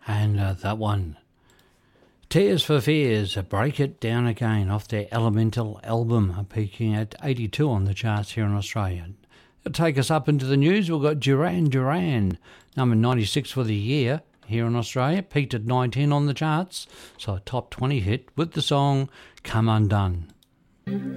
And that one, Tears for Fears, Break It Down Again, off their Elemental album, peaking at 82 on the charts here in Australia. It'll take us up into the news. We've got Duran Duran, number 96 for the year here in Australia, peaked at 19 on the charts, so a top 20 hit with the song Come Undone.